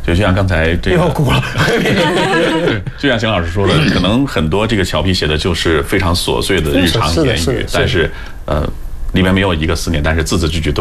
就像刚才这个又哭了， 就像邢老师说的，可能很多这个小品写的就是非常琐碎的日常言语，但是里面没有一个思念，但是字字句句都